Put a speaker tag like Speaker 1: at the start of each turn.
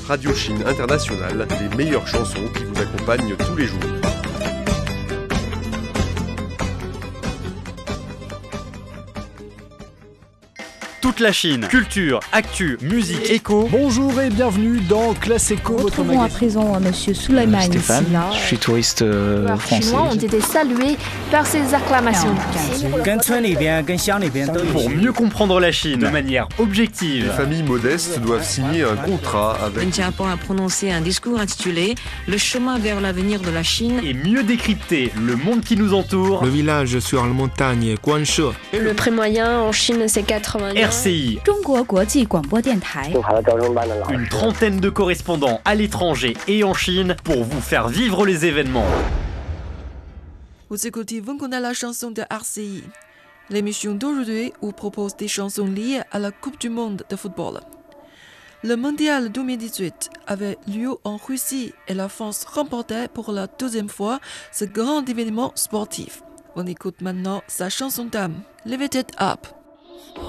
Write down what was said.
Speaker 1: Radio Chine Internationale, les meilleures chansons qui vous accompagnent tous les jours.
Speaker 2: Toute la Chine, culture, actu, musique, écho.
Speaker 3: Bonjour et bienvenue dans Classe Éco, votre
Speaker 4: Retrouvons à présent Monsieur Sulaiman
Speaker 5: Stéphane,
Speaker 4: Silla.
Speaker 5: je suis touriste français.
Speaker 6: Les Chinois ont été salués par ces acclamations.
Speaker 2: Pour mieux comprendre la Chine de manière
Speaker 1: Les
Speaker 2: objective.
Speaker 1: familles modestes doivent signer un contrat avec...
Speaker 7: Wen a prononcé un discours intitulé « Le chemin vers l'avenir de la Chine ».
Speaker 2: Et mieux décrypter le monde qui nous entoure.
Speaker 8: Le village sur la montagne Guanshe.
Speaker 6: Le prix moyen en Chine, c'est 80 yuan.
Speaker 2: RCI,
Speaker 4: 中国国际广播电台。
Speaker 2: une trentaine de correspondants à l'étranger et en Chine pour vous faire vivre les événements.
Speaker 9: Vous écoutez Vous connaissez la chanson de RCI. L'émission d'aujourd'hui vous propose des chansons liées à la Coupe du Monde de football. Le Mondial 2018 avait lieu en Russie et la France remportait pour la deuxième fois ce grand événement sportif. On écoute maintenant sa chanson d'âme, Live It Up.